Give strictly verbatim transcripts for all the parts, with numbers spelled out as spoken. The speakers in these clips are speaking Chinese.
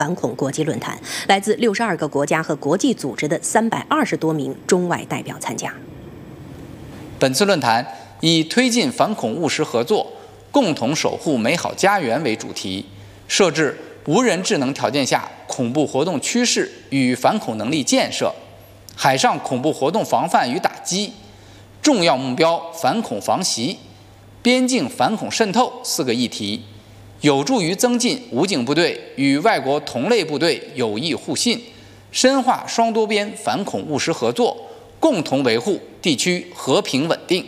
反恐国际论坛，来自六十二个国家和国际组织的三百二十多名中外代表参加。 本次论坛以推进反恐务实合作，共同守护美好家园为主题，设置无人智能条件下恐怖活动趋势与反恐能力建设、海上恐怖活动防范与打击、重要目标反恐防袭、边境反恐渗透四个议题，有助于增进武警部队与外国同类部队友谊互信，深化双多边反恐务实合作，共同维护地区和平稳定。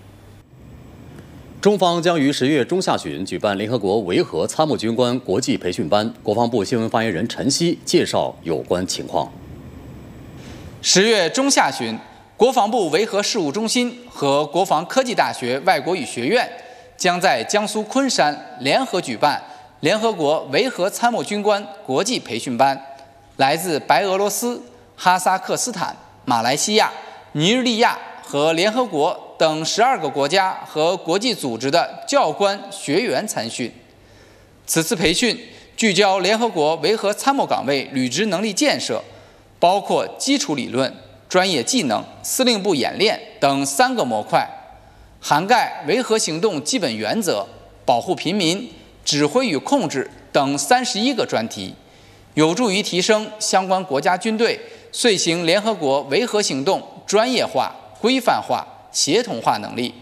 中方将于十月中下旬举办联合国维和参谋军官国际培训班。国防部新闻发言人陈希介绍有关情况。 十月中下旬，国防部维和事务中心和国防科技大学外国语学院将在江苏昆山联合举办联合国维和参谋军官国际培训班。来自白俄罗斯、哈萨克斯坦、马来西亚、尼日利亚和联合国等十二个国家和国际组织的教官学员参训。此次培训聚焦联合国维和参谋岗位履职能力建设，包括基础理论、专业技能、司令部演练等三个模块，涵盖维和行动基本原则、保护平民、指挥与控制等三十一个专题，有助于提升相关国家军队遂行联合国维和行动专业化、规范化、协同化能力。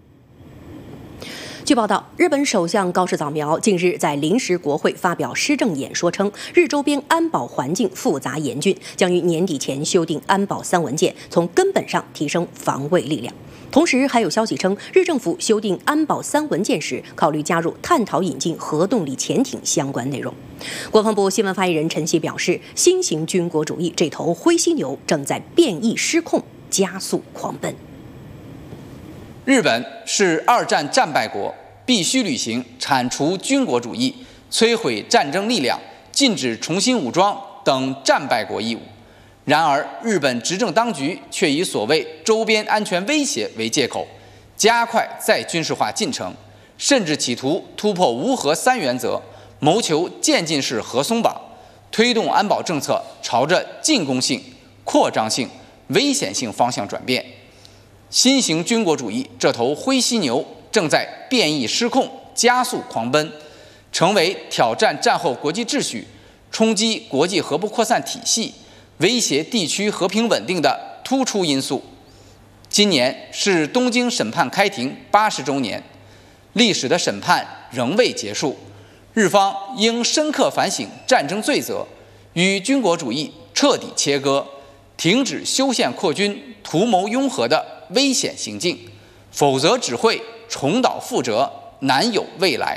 据报道，日本首相高市早苗近日在临时国会发表施政演说称，日周边安保环境复杂严峻，将于年底前修订安保三文件，从根本上提升防卫力量。同时，还有消息称，日政府修订安保三文件时，考虑加入探讨引进核动力潜艇相关内容。国防部新闻发言人陈希表示，新型军国主义这头灰犀牛正在变异失控，加速狂奔。 日本是二战战败国，必须履行铲除军国主义、摧毁战争力量、禁止重新武装等战败国义务。然而，日本执政当局却以所谓周边安全威胁为借口，加快再军事化进程，甚至企图突破无核三原则，谋求渐进式核松绑，推动安保政策朝着进攻性、扩张性、危险性方向转变。新型军国主义这头灰犀牛正在变异失控，加速狂奔，成为挑战战后国际秩序、冲击国际核不扩散体系、威胁地区和平稳定的突出因素。今年是东京审判开庭八十周年，历史的审判仍未结束，日方应深刻反省战争罪责，与军国主义彻底切割，停止修宪扩军、图谋拥核的危险行径，否则只会重蹈覆辙，难有未来。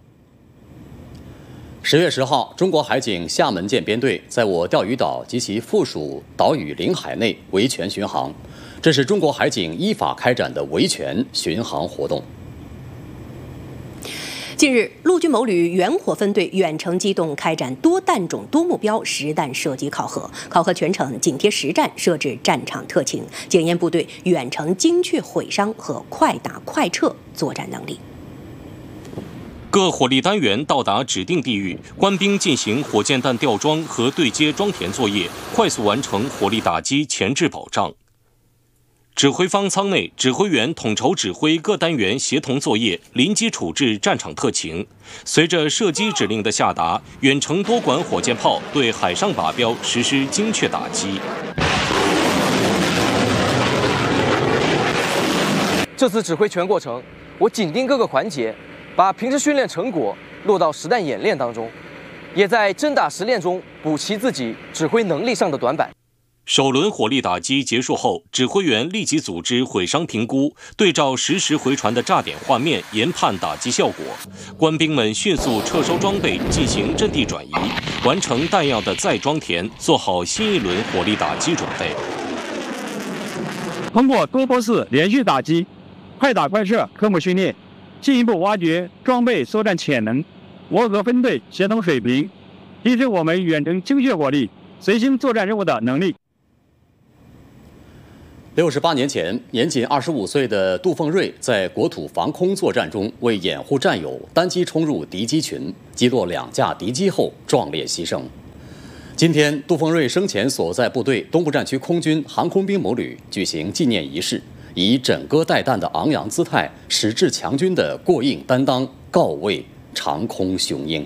十月十号，中国海警厦门舰编队在我钓鱼岛及其附属岛屿领海内维权巡航，这是中国海警依法开展的维权巡航活动。 近日，陆军某旅远火分队远程机动开展多弹种多目标实弹射击考核，考核全程紧贴实战，设置战场特勤，检验部队远程精确毁伤和快打快撤作战能力。 各火力单元到达指定地域，官兵进行火箭弹吊装和对接装填作业，快速完成火力打击前置保障。指挥方舱内，指挥员统筹指挥各单元协同作业，临机处置战场特情。随着射击指令的下达，远程多管火箭炮对海上靶标实施精确打击。 这次指挥全过程，我紧盯各个环节，把平时训练成果落到实弹演练当中，也在真打实练中补齐自己指挥能力上的短板。 首轮火力打击结束后，指挥员立即组织毁伤评估，对照实时回传的炸点画面研判打击效果。官兵们迅速撤收装备，进行阵地转移，完成弹药的再装填，做好新一轮火力打击准备。 通过多波式连续打击、快打快撤科目训练，进一步挖掘装备作战潜能，我国分队协同水平，提升我们远程精确火力随心作战任务的能力。 六十八年前，年仅二十五岁的杜凤瑞在国土防空作战中，为掩护战友，单机冲入敌机群，击落两架敌机后壮烈牺牲。 今天，杜丰瑞生前所在部队东部战区空军航空兵某旅举行纪念仪式，以枕戈待旦的昂扬姿态，矢志强军的过硬担当，告慰长空雄鹰。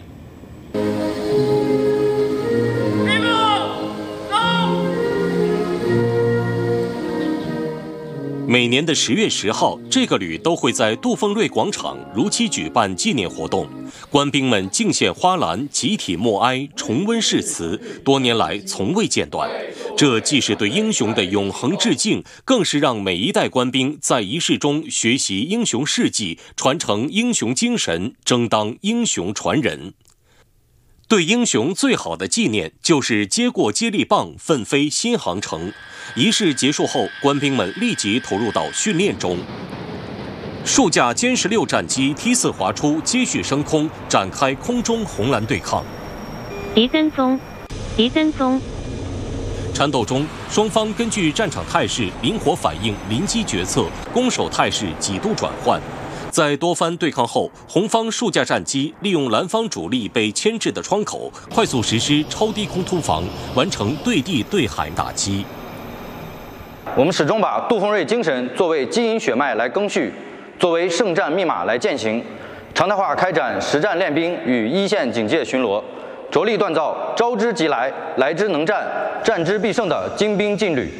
每年的十月十号，这个旅都会在杜丰瑞广场如期举办纪念活动，官兵们敬献花篮，集体默哀，重温誓词，多年来从未间断。这既是对英雄的永恒致敬，更是让每一代官兵在仪式中学习英雄事迹，传承英雄精神，争当英雄传人。对英雄最好的纪念，就是接过接力棒，奋飞新航程。仪式结束后，官兵们立即投入到训练中。数架歼十六战机梯次滑出，接续升空，展开空中红蓝对抗。 敌跟踪，敌跟踪。 缠斗中，双方根据战场态势灵活反应，临机决策，攻守态势几度转换。在多番对抗后，红方数架战机利用蓝方主力被牵制的窗口，快速实施超低空突防，完成对地对海打击。 我们始终把杜丰瑞精神作为基因血脉来赓续，作为圣战密码来践行，常态化开展实战练兵与一线警戒巡逻，着力锻造招之即来、来之能战、战之必胜的精兵劲旅。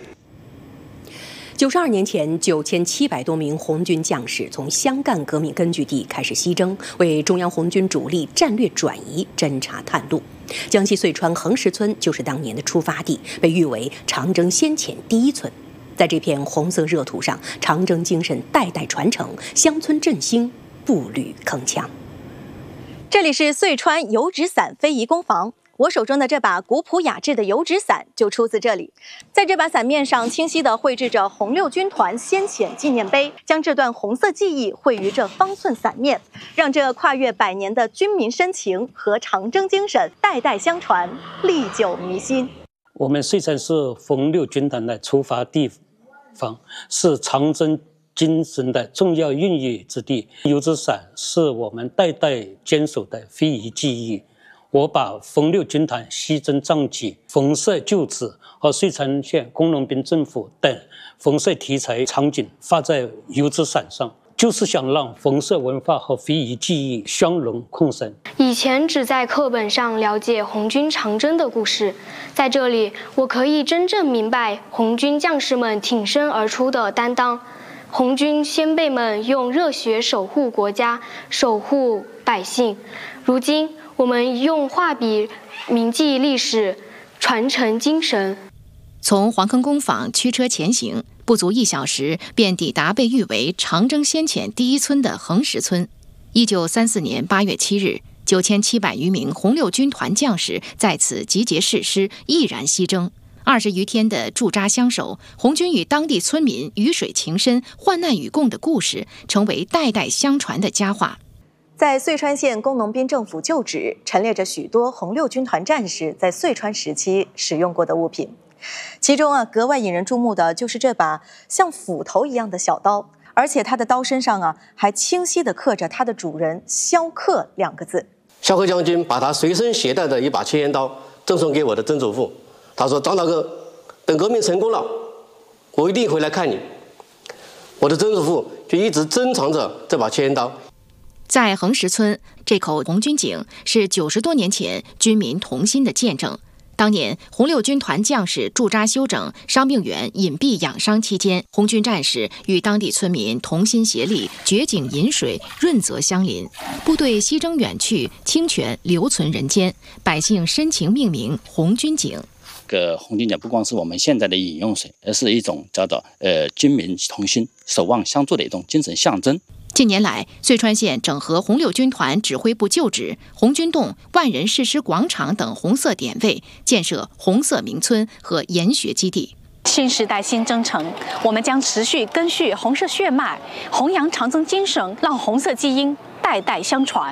九十二年前，九千七百多名红军将士从湘赣革命根据地开始西征，为中央红军主力战略转移侦察探路。江西遂川横石村就是当年的出发地，被誉为长征先遣第一村。在这片红色热土上，长征精神代代传承，乡村振兴，步履铿锵。 这里是遂川油纸伞非遗工坊。我手中的这把古朴雅致的油纸伞就出自这里，在这把伞面上清晰地绘制着红六军团先遣纪念碑，将这段红色记忆绘于这方寸伞面，让这跨越百年的军民深情和长征精神代代相传，历久弥新。 我们遂川是红六军团的出发地方，是长征精神的重要孕育之地。油纸伞是我们代代坚守的非遗技艺。我把红六军团西征战绩、红色旧址和遂川县工农兵政府等红色题材场景画在油纸伞上，就是想让红色文化和非遗技艺相融共生。 以前只在课本上了解红军长征的故事，在这里我可以真正明白红军将士们挺身而出的担当。红军先辈们用热血守护国家，守护百姓。如今我们用画笔铭记历史，传承精神。 从黄坑工坊驱车前行，不足一小时便抵达被誉为长征先遣第一村的横石村。一九三四年八月七日，九千七百余名红六军团将士在此集结誓师，毅然西征。二十余天的驻扎相守，红军与当地村民鱼水情深、患难与共的故事，成为代代相传的佳话。 在遂川县工农兵政府旧址陈列着许多红六军团战士在遂川时期使用过的物品，其中啊格外引人注目的就是这把像斧头一样的小刀，而且它的刀身上啊还清晰地刻着它的主人萧克两个字。 萧克将军把他随身携带的一把切烟刀赠送给我的曾祖父，他说：“张大哥，等革命成功了，我一定回来看你。”我的曾祖父就一直珍藏着这把切烟刀。 在横石村，这口红军井是九十多年前军民同心的见证。当年红六军团将士驻扎休整、伤病员隐蔽养伤期间，红军战士与当地村民同心协力，掘井引水，润泽乡邻。部队西征远去，清泉留存人间，百姓深情命名红军井。 这个红军井不光是我们现在的饮用水，而是一种叫做呃军民同心、守望相助的一种精神象征。 近年来，遂川县整合红六军团指挥部旧址、红军洞、万人誓师广场等红色点位，建设红色明村和研学基地。 新时代新征程，我们将持续根续红色血脉，弘扬长征精神，让红色基因代代相传。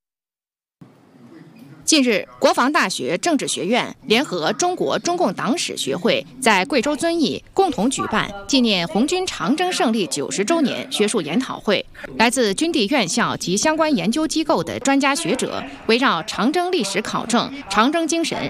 近日，国防大学政治学院联合中国中共党史学会在贵州遵义共同举办纪念红军长征胜利九十周年学术研讨会。来自军地院校及相关研究机构的专家学者，围绕长征历史考证、长征精神